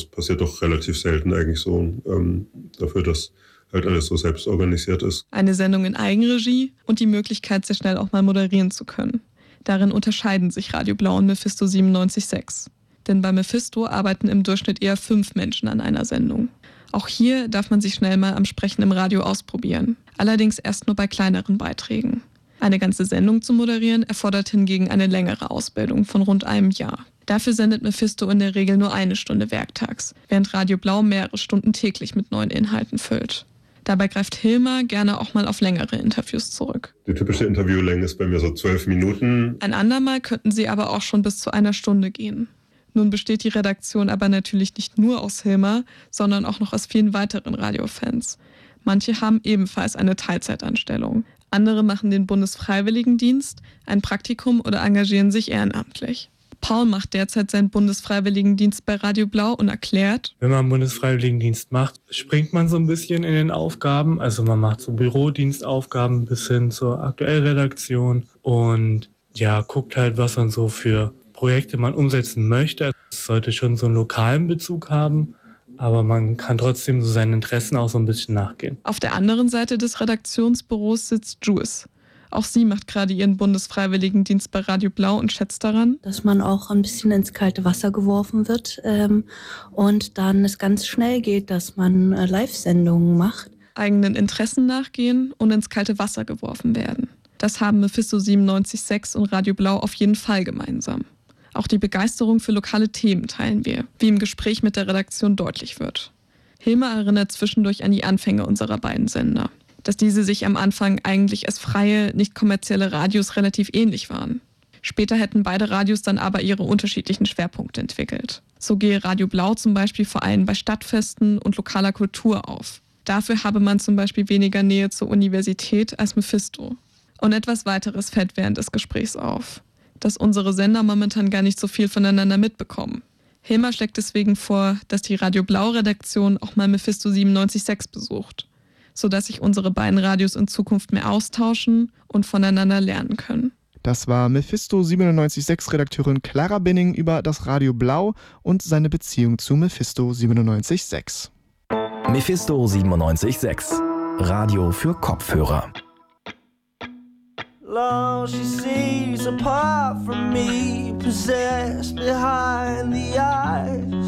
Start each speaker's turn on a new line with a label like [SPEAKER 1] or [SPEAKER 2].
[SPEAKER 1] Das passiert doch relativ selten eigentlich so, dafür, dass halt alles so selbst organisiert ist.
[SPEAKER 2] Eine Sendung in Eigenregie und die Möglichkeit, sehr schnell auch mal moderieren zu können. Darin unterscheiden sich Radio Blau und Mephisto 97.6. Denn bei Mephisto arbeiten im Durchschnitt eher 5 Menschen an einer Sendung. Auch hier darf man sich schnell mal am Sprechen im Radio ausprobieren. Allerdings erst nur bei kleineren Beiträgen. Eine ganze Sendung zu moderieren erfordert hingegen eine längere Ausbildung von rund einem Jahr. Dafür sendet Mephisto in der Regel nur 1 Stunde werktags, während Radio Blau mehrere Stunden täglich mit neuen Inhalten füllt. Dabei greift Hilmar gerne auch mal auf längere Interviews zurück.
[SPEAKER 1] Die typische Interviewlänge ist bei mir so 12 Minuten.
[SPEAKER 2] Ein andermal könnten sie aber auch schon bis zu 1 Stunde gehen. Nun besteht die Redaktion aber natürlich nicht nur aus Hilmar, sondern auch noch aus vielen weiteren Radiofans. Manche haben ebenfalls eine Teilzeitanstellung. Andere machen den Bundesfreiwilligendienst, ein Praktikum oder engagieren sich ehrenamtlich. Paul macht derzeit seinen Bundesfreiwilligendienst bei Radio Blau und erklärt:
[SPEAKER 3] Wenn man einen Bundesfreiwilligendienst macht, springt man so ein bisschen in den Aufgaben. Also man macht so Bürodienstaufgaben bis hin zur Aktuellredaktion und ja, guckt halt, was man so für Projekte man umsetzen möchte. Es sollte schon so einen lokalen Bezug haben, aber man kann trotzdem so seinen Interessen auch so ein bisschen nachgehen.
[SPEAKER 2] Auf der anderen Seite des Redaktionsbüros sitzt Juice. Auch sie macht gerade ihren Bundesfreiwilligendienst bei Radio Blau und schätzt daran,
[SPEAKER 4] dass man auch ein bisschen ins kalte Wasser geworfen wird und dann es ganz schnell geht, dass man Live-Sendungen macht.
[SPEAKER 2] Eigenen Interessen nachgehen und ins kalte Wasser geworfen werden. Das haben Mephisto 97.6 und Radio Blau auf jeden Fall gemeinsam. Auch die Begeisterung für lokale Themen teilen wir, wie im Gespräch mit der Redaktion deutlich wird. Hilmar erinnert zwischendurch an die Anfänge unserer beiden Sender, dass diese sich am Anfang eigentlich als freie, nicht kommerzielle Radios relativ ähnlich waren. Später hätten beide Radios dann aber ihre unterschiedlichen Schwerpunkte entwickelt. So gehe Radio Blau zum Beispiel vor allem bei Stadtfesten und lokaler Kultur auf. Dafür habe man zum Beispiel weniger Nähe zur Universität als Mephisto. Und etwas weiteres fällt während des Gesprächs auf: dass unsere Sender momentan gar nicht so viel voneinander mitbekommen. Hilmar schlägt deswegen vor, dass die Radio Blau-Redaktion auch mal Mephisto 97.6 besucht, sodass sich unsere beiden Radios in Zukunft mehr austauschen und voneinander lernen können.
[SPEAKER 5] Das war Mephisto 97.6-Redakteurin Clara Binning über das Radio Blau und seine Beziehung zu Mephisto 97.6.
[SPEAKER 6] Mephisto 97.6, Radio für Kopfhörer.
[SPEAKER 7] Long she sees apart from me, possessed behind the eyes.